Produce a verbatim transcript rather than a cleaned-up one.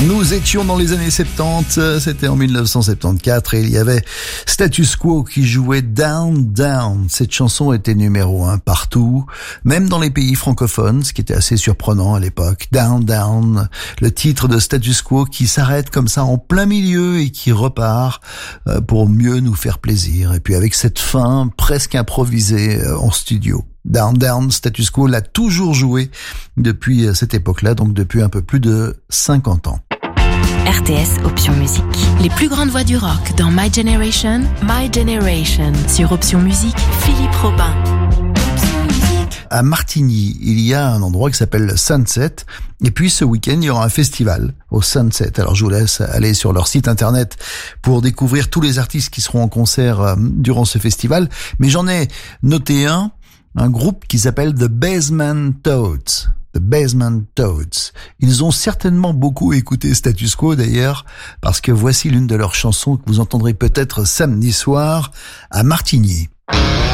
Nous étions dans les années soixante-dix, c'était en mille neuf cent soixante-quatorze et il y avait Status Quo qui jouait Down Down. Cette chanson était numéro un partout, même dans les pays francophones, ce qui était assez surprenant à l'époque. Down Down, le titre de Status Quo qui s'arrête comme ça en plein milieu et qui repart pour mieux nous faire plaisir. Et puis avec cette fin presque improvisée en studio. Down Down, Status Quo l'a toujours joué depuis cette époque-là, donc depuis un peu plus de cinquante ans. R T S Option Musique. Les plus grandes voix du rock dans My Generation, My Generation. Sur Option Musique, Philippe Robin. À Martigny, il y a un endroit qui s'appelle le Sunset. Et puis ce week-end, il y aura un festival au Sunset. Alors je vous laisse aller sur leur site internet pour découvrir tous les artistes qui seront en concert durant ce festival. Mais j'en ai noté un, un groupe qui s'appelle The Basement Toads. The Basement Toads. Ils ont certainement beaucoup écouté Status Quo d'ailleurs, parce que voici l'une de leurs chansons que vous entendrez peut-être samedi soir à Martigny.